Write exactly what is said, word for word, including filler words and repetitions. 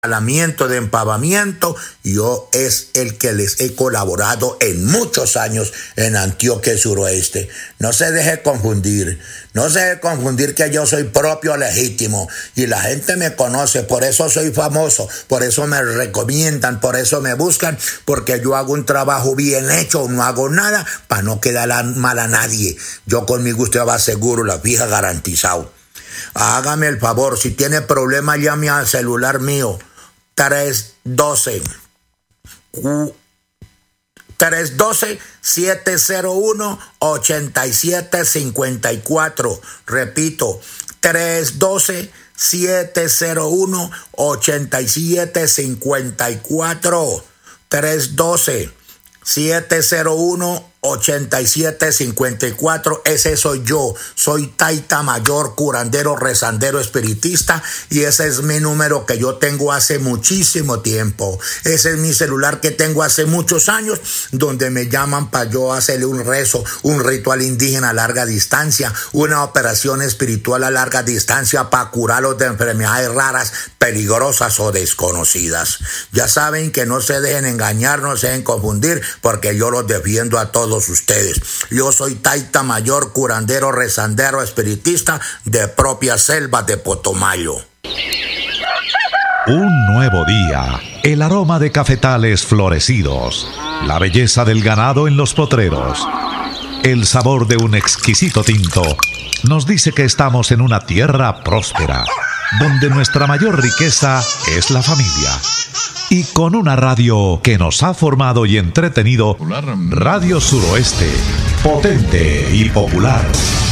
de empavamiento, yo es el que les he colaborado en muchos años en Antioquia Suroeste. No se deje confundir, no se deje confundir que yo soy propio legítimo y la gente me conoce, por eso soy famoso, por eso me recomiendan, por eso me buscan, porque yo hago un trabajo bien hecho, no hago nada para no quedar mal a nadie. Yo con mi gusto va seguro, la fija garantizado. Hágame el favor, si tiene problema llame al celular mío, tres uno dos, siete cero uno, ocho siete cinco cuatro. Repito, tres uno dos, siete cero uno, ocho siete cinco cuatro. tres uno dos, siete cero uno, ocho siete cinco cuatro. Ese soy yo, soy Taita Mayor, curandero, rezandero, espiritista, y ese es mi número que yo tengo hace muchísimo tiempo. Ese es mi celular que tengo hace muchos años, donde me llaman para yo hacerle un rezo, un ritual indígena a larga distancia, una operación espiritual a larga distancia para curarlos de enfermedades raras, peligrosas o desconocidas. Ya saben que no se dejen engañar, no se dejen confundir, porque yo los defiendo a todos ustedes. Yo soy Taita Mayor, curandero, rezandero, espiritista de propia selva de Potomayo. Un nuevo día, el aroma de cafetales florecidos, la belleza del ganado en los potreros, el sabor de un exquisito tinto nos dice que estamos en una tierra próspera, donde nuestra mayor riqueza es la familia. Y con una radio que nos ha formado y entretenido, Radio Suroeste, potente y popular.